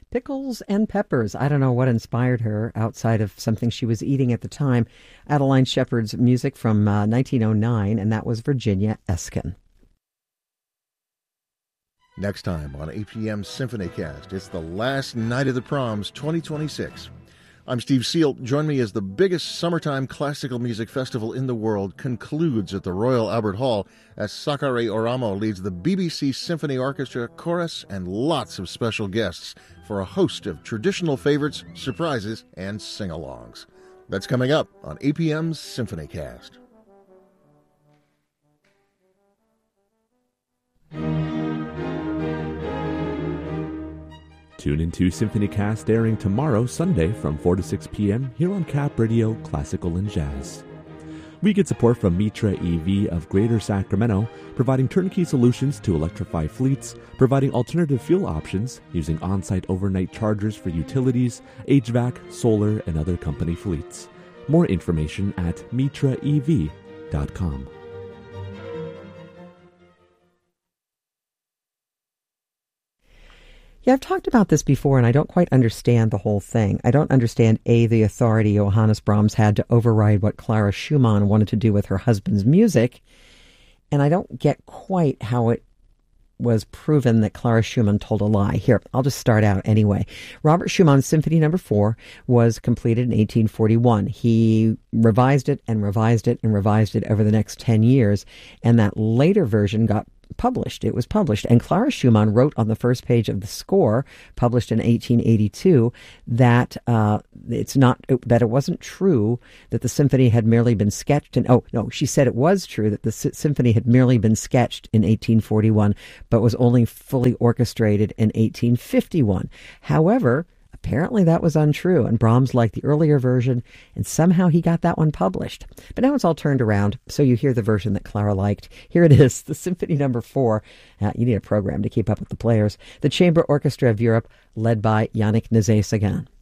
Pickles and peppers. I don't know what inspired her outside of something she was eating at the time. Adeline Shepard's music from 1909, and that was Virginia Eskin. Next time on APM SymphonyCast, it's the last night of the proms 2026. I'm Steve Seal. Join me as the biggest summertime classical music festival in the world concludes at the Royal Albert Hall as Sakari Oramo leads the BBC Symphony Orchestra, chorus, and lots of special guests for a host of traditional favorites, surprises, and sing-alongs. That's coming up on APM's SymphonyCast. Tune into SymphonyCast airing tomorrow, Sunday, from 4 to 6 p.m. here on Cap Radio Classical and Jazz. We get support from Mitra EV of Greater Sacramento, providing turnkey solutions to electrify fleets, providing alternative fuel options, using on-site overnight chargers for utilities, HVAC, solar, and other company fleets. More information at mitraev.com. Yeah, I've talked about this before, and I don't quite understand the whole thing. I don't understand, A, the authority Johannes Brahms had to override what Clara Schumann wanted to do with her husband's music, and I don't get quite how it was proven that Clara Schumann told a lie. Here, I'll just start out anyway. Robert Schumann's Symphony No. 4 was completed in 1841. He revised it and revised it and revised it over the next 10 years, and that later version got published. It was published, and Clara Schumann wrote on the first page of the score, published in 1882, that that it wasn't true that the symphony had merely been sketched. She said it was true that the symphony had merely been sketched in 1841, but was only fully orchestrated in 1851. However, apparently that was untrue, and Brahms liked the earlier version, and somehow he got that one published. But now it's all turned around, so you hear the version that Clara liked. Here it is, the Symphony No. 4. You need a program to keep up with the players. The Chamber Orchestra of Europe, led by Yannick Nézet-Séguin.